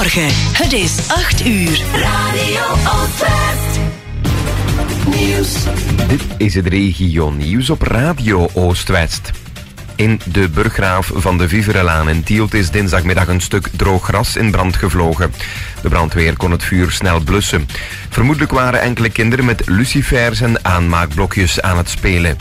Goedemorgen, het is 8 uur. Radio Oostwest. Nieuws. Dit is het regio nieuws op Radio Oostwest. In de Burggraaf van de Viverelaan in Tielt is dinsdagmiddag een stuk droog gras in brand gevlogen. De brandweer kon het vuur snel blussen. Vermoedelijk waren enkele kinderen met lucifers en aanmaakblokjes aan het spelen.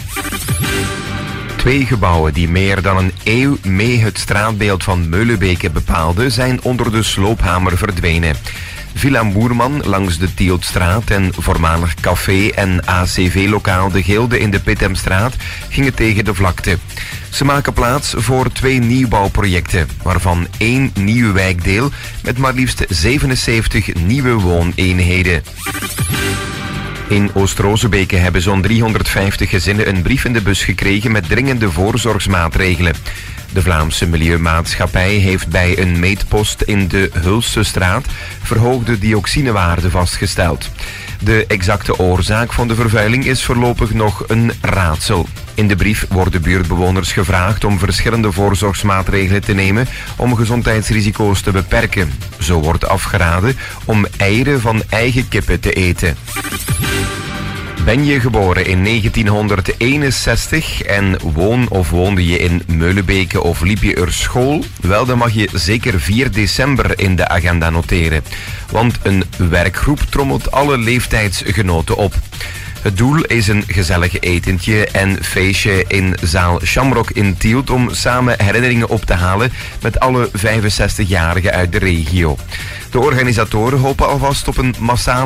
2 gebouwen die meer dan een eeuw mee het straatbeeld van Meulebeke bepaalden, zijn onder de sloophamer verdwenen. Villa Moerman langs de Tieltstraat en voormalig café en ACV-lokaal De Gilde in de Pitemstraat gingen tegen de vlakte. Ze maken plaats voor 2 nieuwbouwprojecten, waarvan 1 nieuw wijkdeel met maar liefst 77 nieuwe wooneenheden. In Oost-Rozebeke hebben zo'n 350 gezinnen een brief in de bus gekregen met dringende voorzorgsmaatregelen. De Vlaamse Milieumaatschappij heeft bij een meetpost in de Hulsestraat verhoogde dioxinewaarden vastgesteld. De exacte oorzaak van de vervuiling is voorlopig nog een raadsel. In de brief worden buurtbewoners gevraagd om verschillende voorzorgsmaatregelen te nemen om gezondheidsrisico's te beperken. Zo wordt afgeraden om eieren van eigen kippen te eten. Ben je geboren in 1961 en woonde je in Meulebeke of liep je er school? Wel, dan mag je zeker 4 december in de agenda noteren. Want een werkgroep trommelt alle leeftijdsgenoten op. Het doel is een gezellig etentje en feestje in zaal Shamrock in Tielt om samen herinneringen op te halen met alle 65-jarigen uit de regio. De organisatoren hopen alvast op een massale